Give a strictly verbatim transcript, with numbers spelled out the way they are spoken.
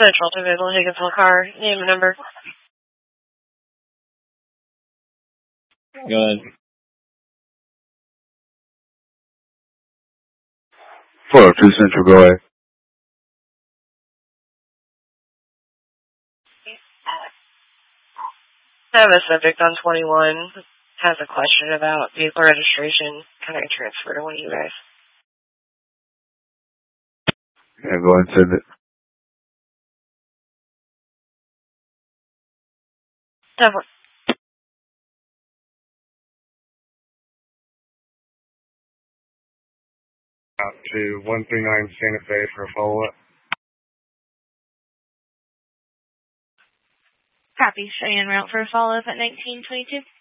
Central to vehicle Higginsville car. Name and number. Go ahead. four oh two Central, go ahead. I have a subject on twenty-one. Has a question about vehicle registration. Can I transfer to one of you guys? Yeah, go ahead and send it. Definitely. Out to one three nine Santa Fe for a follow-up. Copy. Cheyenne route for a follow-up at nineteen twenty-two.